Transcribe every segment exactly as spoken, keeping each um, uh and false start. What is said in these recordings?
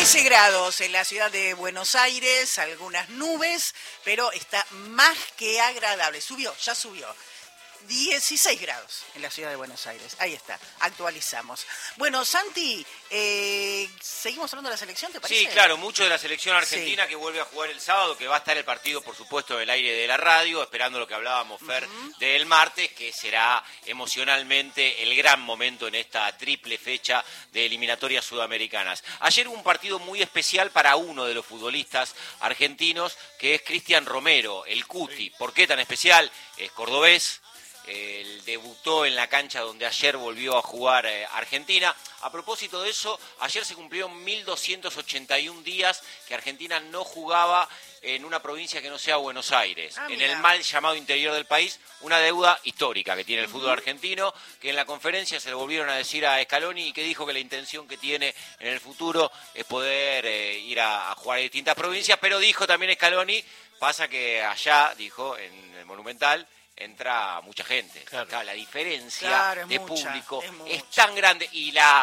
trece grados en la ciudad de Buenos Aires, algunas nubes, pero está más que agradable. Subió, ya subió. dieciséis grados en la ciudad de Buenos Aires. Ahí está, actualizamos. Bueno, Santi, eh, ¿seguimos hablando de la selección, te parece? Sí, claro, mucho de la selección argentina sí. que vuelve a jugar el sábado, que va a estar el partido, por supuesto, del aire de la radio, esperando lo que hablábamos, Fer, uh-huh. del martes, que será emocionalmente el gran momento en esta triple fecha de eliminatorias sudamericanas. Ayer hubo un partido muy especial para uno de los futbolistas argentinos, que es Cristian Romero, el Cuti. ¿Por qué tan especial? Es cordobés. Él debutó en la cancha donde ayer volvió a jugar eh, Argentina. A propósito de eso, ayer se cumplieron mil doscientos ochenta y un días que Argentina no jugaba en una provincia que no sea Buenos Aires, ah, en el mal llamado interior del país, una deuda histórica que tiene el uh-huh. fútbol argentino, que en la conferencia se le volvieron a decir a Scaloni y que dijo que la intención que tiene en el futuro es poder eh, ir a, a jugar a distintas provincias, pero dijo también Scaloni, pasa que allá, dijo, en el Monumental, entra mucha gente. Claro. Claro, la diferencia claro, de mucha, público es, es tan grande y la,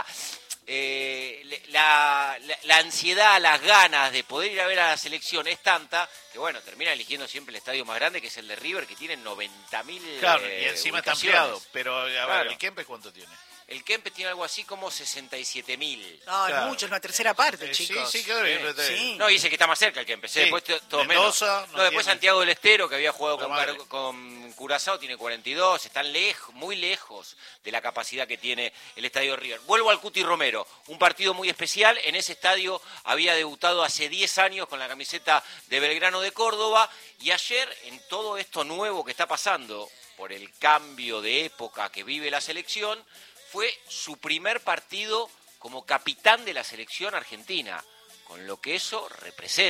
eh, la, la, la ansiedad, las ganas de poder ir a ver a la selección es tanta que, bueno, termina eligiendo siempre el estadio más grande, que es el de River, que tiene noventa mil Claro, eh, y encima está ubicaciones. ampliado. Pero, a ver, claro. ¿el Kempes cuánto tiene? El Kempes tiene algo así como sesenta y siete mil. No, claro. Es mucho, es una tercera parte, eh, chicos. Sí, sí, claro. Sí. Sí. No, dice que está más cerca el Kempes. Sí. Después todo Mendoza, menos. No, no después tiene... Santiago del Estero, que había jugado con, con Curazao, tiene cuarenta y dos. Están lejos, muy lejos de la capacidad que tiene el estadio River. Vuelvo al Cuti Romero. Un partido muy especial. En ese estadio había debutado hace diez años con la camiseta de Belgrano de Córdoba. Y ayer, en todo esto nuevo que está pasando por el cambio de época que vive la selección, fue su primer partido como capitán de la selección argentina, con lo que eso representa.